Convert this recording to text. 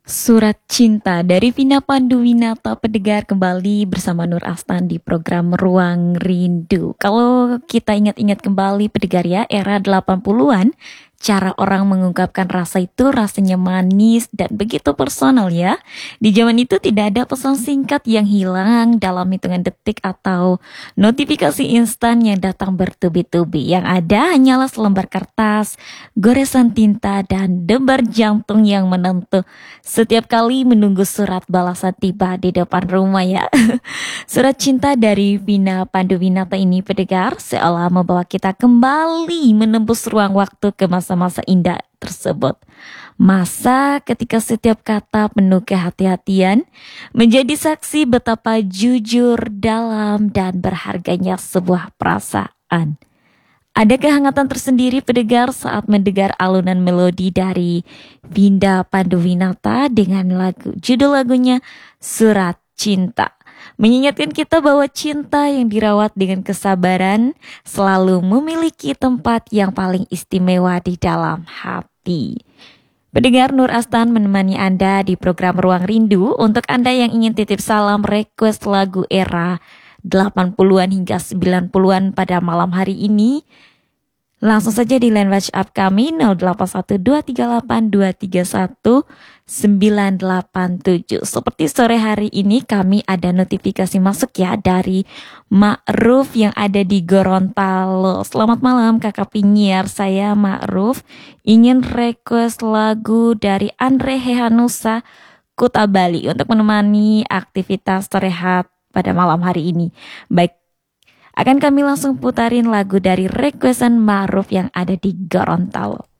Surat Cinta dari Vina Panduwinata pendengar kembali bersama Nur Astan di program Ruang Rindu. Kalau kita ingat-ingat kembali pendengar ya, era 80-an, cara orang mengungkapkan rasa itu rasanya manis dan begitu personal ya. Di zaman itu tidak ada pesan singkat yang hilang dalam hitungan detik atau notifikasi instan yang datang bertubi-tubi. Yang ada hanyalah selembar kertas, goresan tinta, dan debar jantung yang menentu setiap kali menunggu surat balasan tiba di depan rumah ya. Surat cinta dari Vina Panduwinata ini pendengar seolah membawa kita kembali menembus ruang waktu ke masa-masa indah tersebut. Masa ketika setiap kata penuh kehati-hatian menjadi saksi betapa jujur, dalam, dan berharganya sebuah perasaan. Ada kehangatan tersendiri pendengar saat mendengar alunan melodi dari Vina Panduwinata dengan judul lagunya Surat Cinta. Mengingatkan kita bahwa cinta yang dirawat dengan kesabaran selalu memiliki tempat yang paling istimewa di dalam hati. Pendengar, Nur Astan menemani Anda di program Ruang Rindu. Untuk Anda yang ingin titip salam, request lagu era 80-an hingga 90-an pada malam hari ini, langsung saja di line WhatsApp kami 081238231987. Seperti sore hari ini kami ada notifikasi masuk ya dari Ma'ruf yang ada di Gorontalo. Selamat malam Kakak Pinyiar, saya Ma'ruf ingin request lagu dari Andre Hehanussa Kuta Bali untuk menemani aktivitas rehat pada malam hari ini. Baik, akan kami langsung putarin lagu dari requestan Ma'ruf yang ada di Gorontalo.